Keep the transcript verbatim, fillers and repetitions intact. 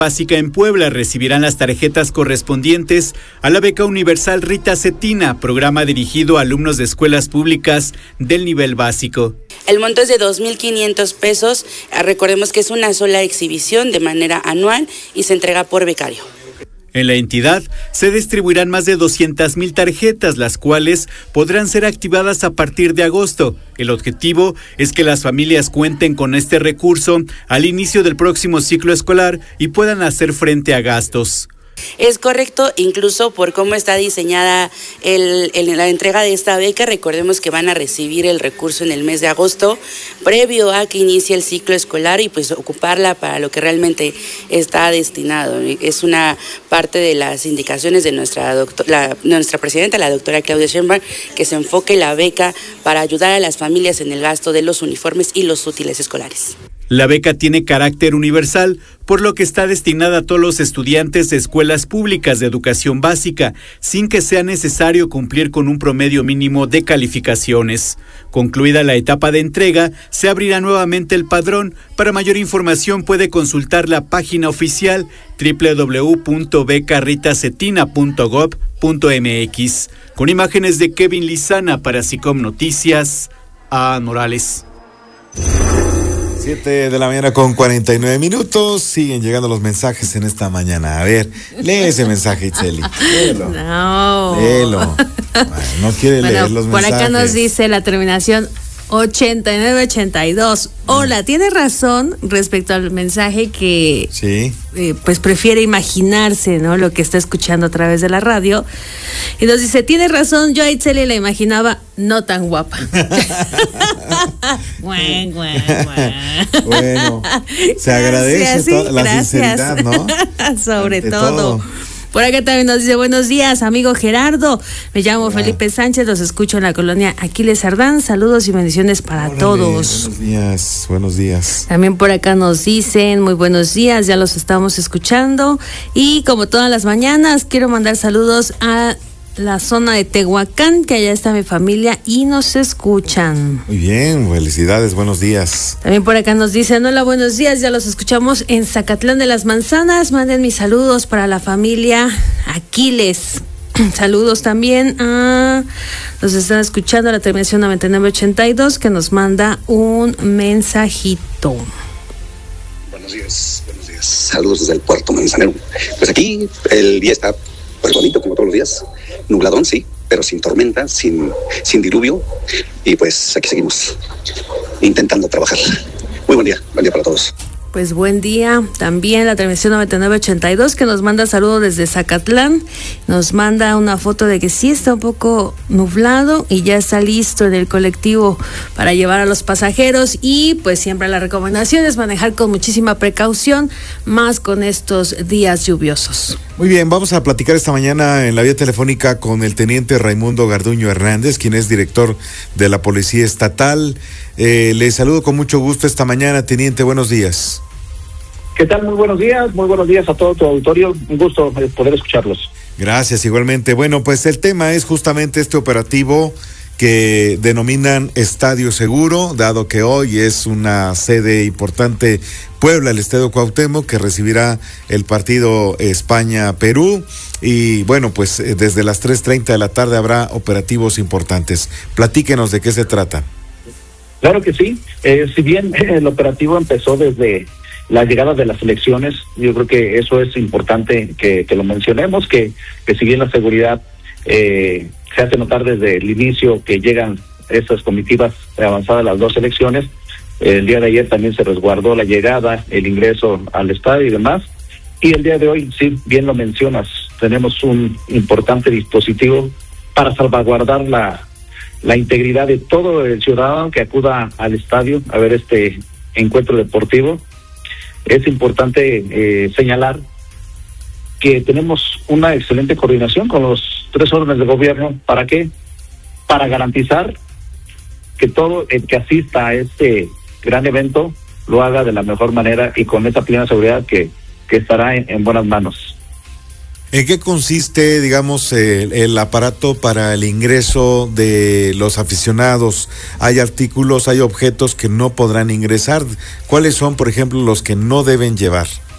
Básica en Puebla recibirán las tarjetas correspondientes a la beca universal Rita Cetina, programa dirigido a alumnos de escuelas públicas del nivel básico. El monto es de dos mil quinientos pesos, recordemos que es una sola exhibición de manera anual y se entrega por becario. En la entidad se distribuirán más de doscientas mil tarjetas, las cuales podrán ser activadas a partir de agosto. El objetivo es que las familias cuenten con este recurso al inicio del próximo ciclo escolar y puedan hacer frente a gastos. Es correcto, incluso por cómo está diseñada el, el, la entrega de esta beca. Recordemos que van a recibir el recurso en el mes de agosto, previo a que inicie el ciclo escolar, y pues ocuparla para lo que realmente está destinado. Es una parte de las indicaciones de nuestra, doctor, la, nuestra presidenta, la doctora Claudia Sheinbaum, que se enfoque la beca para ayudar a las familias en el gasto de los uniformes y los útiles escolares. La beca tiene carácter universal, por lo que está destinada a todos los estudiantes de escuelas públicas de educación básica, sin que sea necesario cumplir con un promedio mínimo de calificaciones. Concluida la etapa de entrega, se abrirá nuevamente el padrón. Para mayor información puede consultar la página oficial doble u doble u doble u punto beca rita cetina punto gob punto eme equis. Con imágenes de Kevin Lizana para SICOM Noticias, A. Morales. Siete de la mañana con cuarenta y nueve minutos. Siguen llegando los mensajes en esta mañana. A ver, lee ese mensaje, Itzeli. Léelo. No. Léelo. Bueno, no quiere bueno, leer los por mensajes. Por acá nos dice la terminación ochenta y nueve ochenta y dos. Hola, tiene razón respecto al mensaje que sí. eh, pues prefiere imaginarse, ¿no? Lo que está escuchando a través de la radio. Y nos dice, tiene razón, yo a Itzeli la imaginaba no tan guapa. Buen, buen, buen. Bueno, se agradece gracias, to- sí, la gracias. sinceridad, ¿no? Sobre Ante todo. todo. Por acá también nos dice, buenos días, amigo Gerardo. Me llamo Hola. Felipe Sánchez, los escucho en la colonia Aquiles Cerdán. Saludos y bendiciones para Órale, todos. Buenos días, buenos días. También por acá nos dicen, muy buenos días, ya los estamos escuchando. Y como todas las mañanas, quiero mandar saludos a la zona de Tehuacán, que allá está mi familia y nos escuchan. Muy bien, felicidades, buenos días. También por acá nos dicen, hola, buenos días, ya los escuchamos en Zacatlán de las Manzanas. Manden mis saludos para la familia Aquiles. Saludos también a nos están escuchando a la terminación noventa y nueve ochenta y dos, que nos manda un mensajito. Buenos días, buenos días. Saludos desde el puerto Manzanero. Pues aquí el día está pues bonito como todos los días. Nubladón, sí, pero sin tormenta, sin, sin diluvio. Y pues aquí seguimos intentando trabajar. Muy buen día, buen día para todos. Pues buen día, también la transmisión noventa y nueve ochenta y dos, que nos manda saludos desde Zacatlán, nos manda una foto de que sí está un poco nublado y ya está listo en el colectivo para llevar a los pasajeros, y pues siempre la recomendación es manejar con muchísima precaución, más con estos días lluviosos. Muy bien, vamos a platicar esta mañana en la vía telefónica con el teniente Raimundo Garduño Hernández, quien es director de la Policía Estatal. Eh, le saludo con mucho gusto esta mañana, teniente, buenos días. ¿Qué tal? Muy buenos días, muy buenos días a todo tu auditorio, un gusto poder escucharlos. Gracias, igualmente. Bueno, pues el tema es justamente este operativo que denominan Estadio Seguro, dado que hoy es una sede importante Puebla, el Estadio Cuauhtémoc, que recibirá el partido España-Perú, y bueno, pues desde las tres treinta de la tarde habrá operativos importantes. Platíquenos de qué se trata. Claro que sí, eh, si bien el operativo empezó desde la llegada de las elecciones, yo creo que eso es importante que, que lo mencionemos, que, que si bien la seguridad eh, se hace notar desde el inicio que llegan esas comitivas avanzadas a las dos elecciones, eh, el día de ayer también se resguardó la llegada, el ingreso al estadio y demás, y el día de hoy, sí, bien lo mencionas, tenemos un importante dispositivo para salvaguardar la, la integridad de todo el ciudadano que acuda al estadio a ver este encuentro deportivo. Es importante eh, señalar que tenemos una excelente coordinación con los tres órdenes de gobierno. ¿Para qué? Para garantizar que todo el que asista a este gran evento lo haga de la mejor manera y con esa plena seguridad que, que estará en, en buenas manos. ¿En qué consiste, digamos, el, el aparato para el ingreso de los aficionados? ¿Hay artículos, hay objetos que no podrán ingresar? ¿Cuáles son, por ejemplo, los que no deben llevar?